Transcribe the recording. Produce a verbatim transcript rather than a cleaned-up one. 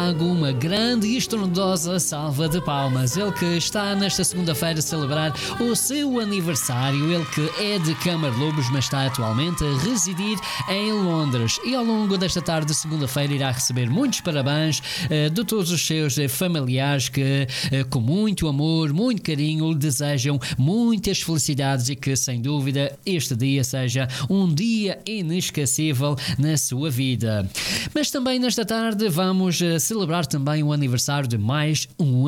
Tiago uma grande e estrondosa salva de palmas. Ele que está nesta segunda-feira a celebrar o seu aniversário. Ele que é de Camarlobos, mas está atualmente a residir em Londres. E ao longo desta tarde de segunda-feira irá receber muitos parabéns uh, de todos os seus uh, familiares que, uh, com muito amor, muito carinho, lhe desejam muitas felicidades e que, sem dúvida, este dia seja um dia inesquecível na sua vida. Mas também nesta tarde vamos uh, celebrar também o aniversário de mais um